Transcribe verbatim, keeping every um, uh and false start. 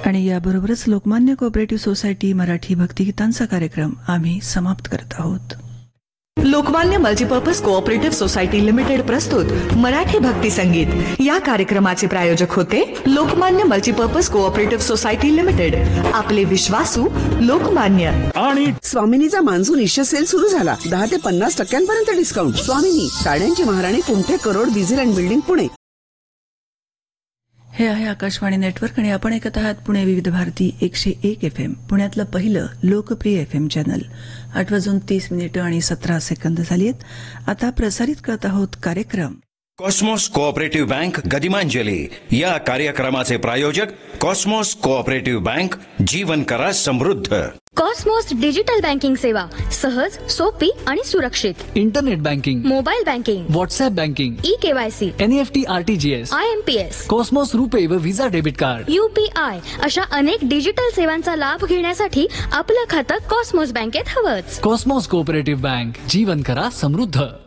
आणि याबरोबरच Lokmanya cooperative society Marathi भक्तिगीतांचा कार्यक्रम आम्ही समाप्त करत आहोत. Lokmanya multipurpose cooperative society limited प्रस्तुत मराठी भक्ती संगीत या कार्यक्रमाचे प्रायोजक होते Lokmanya multipurpose cooperative society limited. आपले विश्वासू लोकमान्य. आणि स्वामिनीचा मान्सून इश्य सेल सुरू झाला. दहा ते पन्नास टक्क्यांपर्यंत डिस्काउंट. स्वामिनी, साड्यांची महाराणी, कुंठे crore diesel and building Pune. हे आहे आकाशवाणी नेटवर्क आणि आपण ऐकत आहात पुणे विविध भारती एकशे एक एफ एम, पुण्यातलं पहिलं लोकप्रिय एफ एम चॅनल. आठ वाजून तीस मिनिटं आणि सतरा सेकंद झाली आहेत. आता प्रसारित करत आहोत कार्यक्रम कॉस्मॉस कोऑपरेटिव्ह बँक गदिमांजली. या कार्यक्रमाचे प्रायोजक कॉस्मॉस कोऑपरेटिव्ह बँक, जीवन करा समृद्ध. कॉस्मॉस डिजिटल बँकिंग सेवा सहज, सोपी आणि सुरक्षित. Internet banking, mobile banking, WhatsApp banking, e KYC, NEFT, RTGS, I am P S, Cosmos रुपे व व्हिसा डेबिट कार्ड, यूपीआय अशा अनेक डिजिटल सेवांचा लाभ घेण्यासाठी आपलं खातं कॉस्मॉस बँकेत हवंच. कॉस्मॉस कोऑपरेटिव्ह बँक, जीवन करा समृद्ध.